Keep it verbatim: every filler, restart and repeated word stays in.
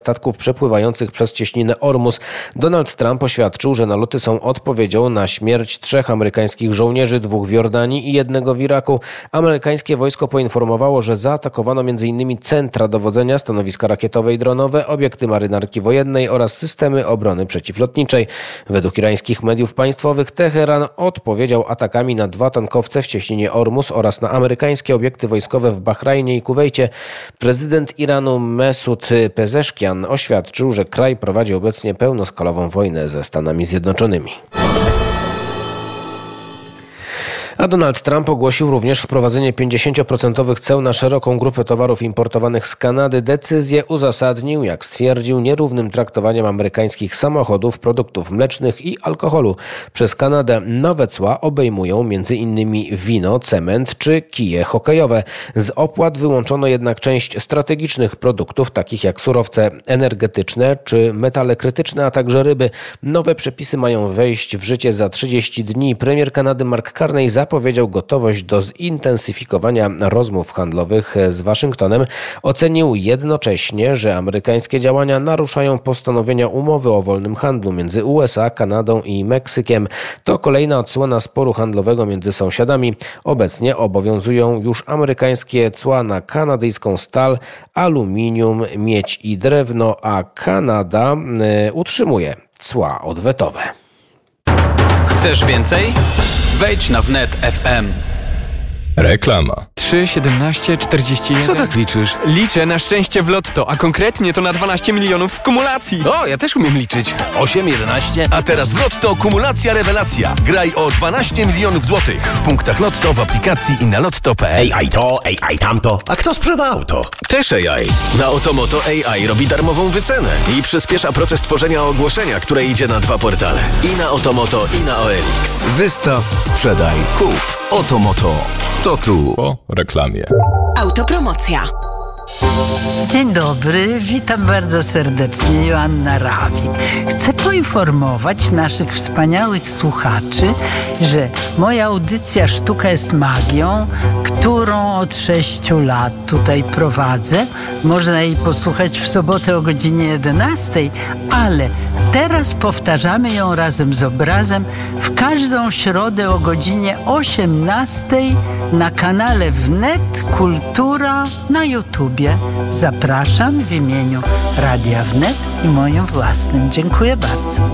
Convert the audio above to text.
statków przepływających przez cieśninę Ormus. Donald Trump oświadczył, że naloty są odpowiedzią na śmierć trzech amerykańskich żołnierzy, dwóch w Jordanii i jednego w Iraku. Amerykańskie wojsko poinformowało, że zaatakowano między innymi centra dowodzenia, stanowiska rakietowe i dronowe, obiekty marynarki wojennej oraz systemy obrony przeciwlotniczej. Według irańskich mediów państwowych Teheran odpowiedział atakami na dwa tankowce w cieśninie Ormus oraz na amerykańskie obiekty wojskowe w Bahrajnie i Kuwejcie. Prezydent Iranu Mesud Pezeszkian oświadczył, że kraj prowadzi obecnie pełnoskalową wojnę ze Stanami Zjednoczonymi. A Donald Trump ogłosił również wprowadzenie pięćdziesiąt procent ceł na szeroką grupę towarów importowanych z Kanady. Decyzję uzasadnił, jak stwierdził, nierównym traktowaniem amerykańskich samochodów, produktów mlecznych i alkoholu. Przez Kanadę nowe cła obejmują m.in. wino, cement czy kije hokejowe. Z opłat wyłączono jednak część strategicznych produktów, takich jak surowce energetyczne czy metale krytyczne, a także ryby. Nowe przepisy mają wejść w życie za trzydzieści dni. Premier Kanady Mark Carney zapowiedział gotowość do zintensyfikowania rozmów handlowych z Waszyngtonem. Ocenił jednocześnie, że amerykańskie działania naruszają postanowienia umowy o wolnym handlu między U S A, Kanadą i Meksykiem. To kolejna odsłona sporu handlowego między sąsiadami. Obecnie obowiązują już amerykańskie cła na kanadyjską stal, aluminium, miedź i drewno, a Kanada y, utrzymuje cła odwetowe. Chcesz więcej? Wejdź na wnet kropka ef em. Reklama. trzy, siedemnaście, czterdzieści jeden. Co tak liczysz? Liczę na szczęście w lotto, a konkretnie to na dwanaście milionów w kumulacji. O, ja też umiem liczyć. osiem, jedenaście. A teraz w Lotto kumulacja rewelacja. Graj o dwanaście milionów złotych. W punktach Lotto, w aplikacji i na lotto kropka pe el. Ej, aj to, ej, aj tamto. A kto sprzeda auto? Też A I. Na Otomoto A I robi darmową wycenę i przyspiesza proces tworzenia ogłoszenia, które idzie na dwa portale. I na Otomoto, i na O L X. Wystaw, sprzedaj, kup. Otomoto. To tu. Po reklamie. Autopromocja. Dzień dobry, witam bardzo serdecznie, Joanna Rawin. Chcę poinformować naszych wspaniałych słuchaczy, że moja audycja Sztuka jest magią, którą od sześciu lat tutaj prowadzę, można jej posłuchać w sobotę o godzinie jedenastej, ale teraz powtarzamy ją razem z obrazem w każdą środę o godzinie osiemnastej na kanale Wnet Kultura na YouTubie. Zapraszam w imieniu Radia Wnet i moim własnym. Dziękuję bardzo.